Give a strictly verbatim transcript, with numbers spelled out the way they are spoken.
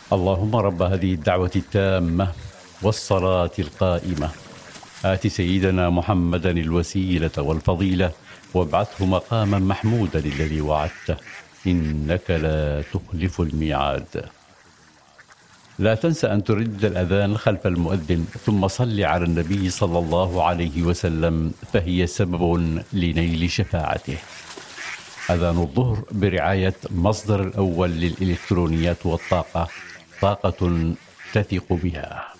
اللهم رب هذه الدعوة التامة والصلاة القائمة آت سيدنا محمدا الوسيلة والفضيلة وابعثه مقاما محمودا الذي وعدته إنك لا تخلف الميعاد. لا تنسى أن تردد الأذان خلف المؤذن ثم صل على النبي صلى الله عليه وسلم فهي سبب لنيل شفاعته. أذان الظهر برعاية مصدر الأول للإلكترونيات والطاقة، طاقة تثق بها.